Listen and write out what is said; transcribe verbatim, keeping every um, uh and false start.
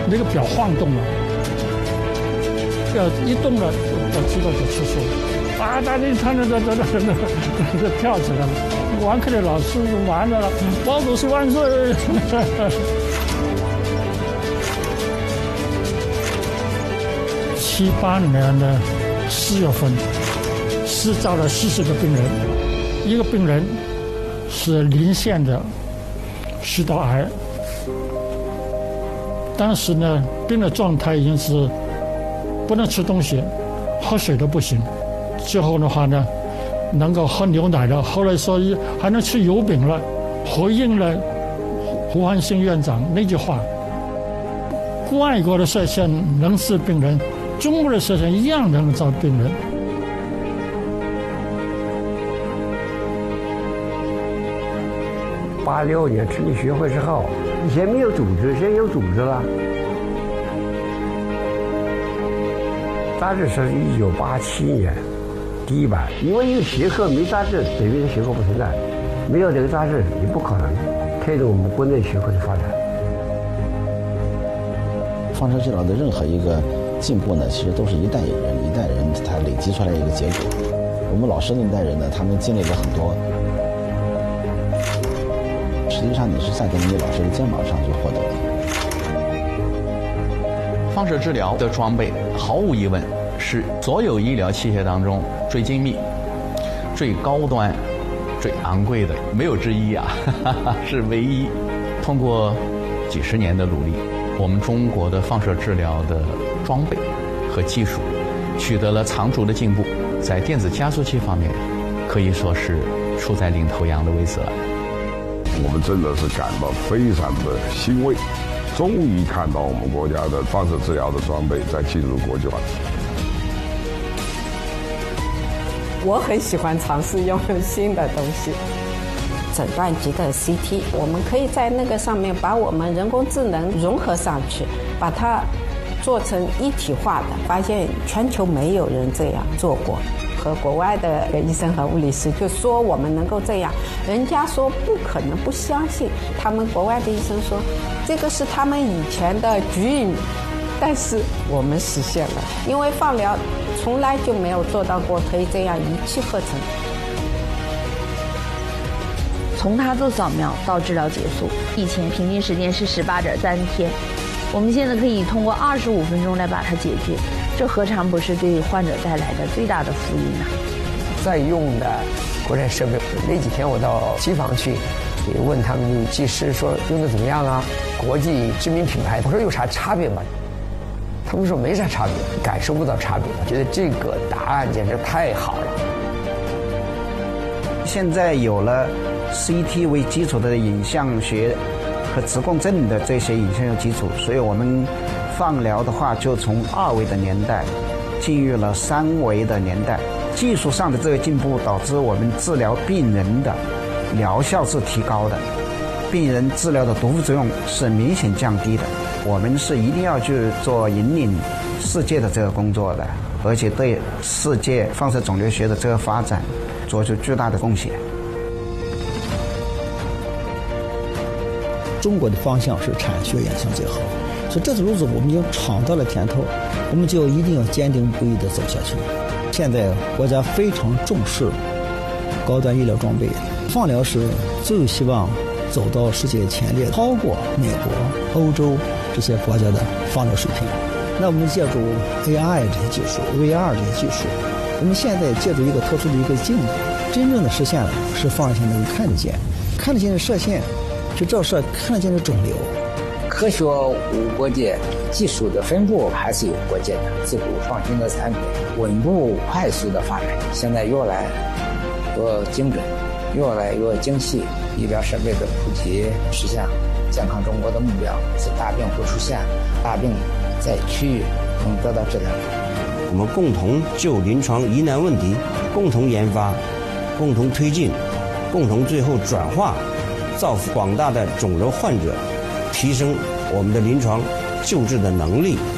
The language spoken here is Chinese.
那个表晃动了，表一动了，我知道就出事了。啊，大家看着这这这这这跳起来了，王克的老师完了，毛主席万岁！七八年的四月份，施照了四十个病人，一个病人是临县的食道癌。当时呢，病的状态已经是不能吃东西，喝水都不行。最后的话呢，能够喝牛奶了。后来说还能吃油饼了，回应了胡汉兴院长那句话：外国的射线能治病人，中国的射线一样能治病人。 八六年成立学会之后，以前没有组织，现在有组织了。杂志是一九八七年第一版，因为一个学科没杂志，等于这学科不存在，没有这个杂志也不可能推动我们国内学科的发展。 放射治疗的任何一个进步呢，其实都是一代人一代人他累积出来一个结果。我们老师那代人呢，他们经历了很多。实际上，你是站在你老师的肩膀上去获得的。 放射治疗的装备，毫无疑问是所有医疗器械当中最精密、最高端、最昂贵的，没有之一啊，是唯一。通过几十年的努力，我们中国的放射治疗的装备和技术取得了长足的进步，在电子加速器方面，可以说是处在领头羊的位置了。 我们真的是感到非常的欣慰，终于看到我们国家的放射治疗的装备在进入国际化。 我很喜欢尝试用新的东西。诊断级的 C T， 我们可以在那个上面把我们人工智能融合上去，把它做成一体化的。发现全球没有人这样做过。和国外的医生和物理师就说我们能够这样，人家说不可能，不相信。他们国外的医生说，这个是他们以前的局域，但是我们实现了，因为放疗从来就没有做到过可以这样一气呵成。 从他做扫描到治疗结束，以前平均时间是十八点三天，我们现在可以通过二十五分钟来把它解决。这何尝不是对患者带来的最大的福音呢？ 在用的国产设备，那几天我到机房去，也问他们技师说用的怎么样啊？国际知名品牌，我说有啥差别吗？他们说没啥差别，感受不到差别。觉得这个答案简直太好了。 现在有了 C T 为基础的影像学和磁共振的这些影像学基础，所以我们放疗的话就从二维的年代进入了三维的年代。技术上的这个进步导致我们治疗病人的疗效是提高的，病人治疗的毒副作用是明显降低的。我们是一定要去做引领世界的这个工作的，而且对世界放射肿瘤学的这个发展做出巨大的贡献。 中国的方向是产学研相结合，所以这条路子我们已经尝到了甜头，我们就一定要坚定不移地走下去。现在国家非常重视高端医疗装备，放疗是最希望走到世界前列，超过美国、欧洲这些国家的放疗水平。那我们借助 A I 这些技术、V R 这些技术，我们现在借助一个特殊的一个镜子，真正的实现了是放射线能够看得见，看得见的射线去照射看得见的肿瘤。 科学无国界，技术的分布还是有国界的。自主创新的产品稳步快速的发展，现在越来越精准，越来越精细。医疗设备的普及，实现健康中国的目标，使大病不出现，大病在区域能得到治疗。 我们共同就临床疑难问题共同研发，共同推进，共同最后转化，造福广大的肿瘤患者，提升我们的临床救治的能力。